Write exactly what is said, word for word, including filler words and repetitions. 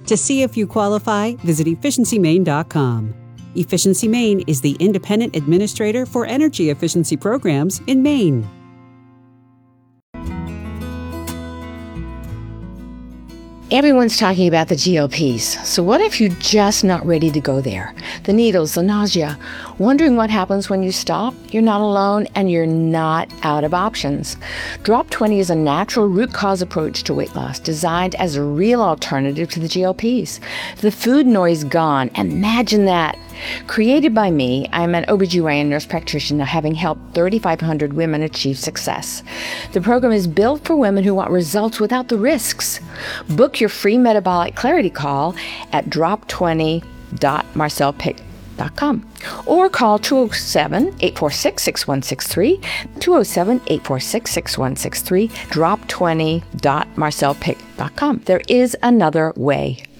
To see if you qualify, visit efficiency maine dot com. Efficiency Maine is the independent administrator for energy efficiency programs in Maine. Everyone's talking about the G O Ps, so what if you're just not ready to go there? The needles, the nausea, wondering what happens when you stop? You're not alone, and you're not out of options. Drop twenty is a natural root cause approach to weight loss, designed as a real alternative to the G O Ps. The food noise gone, imagine that. Created by me, I'm an O B G Y N nurse practitioner having helped thirty-five hundred women achieve success. The program is built for women who want results without the risks. Book your free metabolic clarity call at drop twenty dot marcel pick dot com or call two oh seven, eight four six, six one six three, two oh seven, eight four six, six one six three, drop twenty dot marcel pick dot com. There is another way.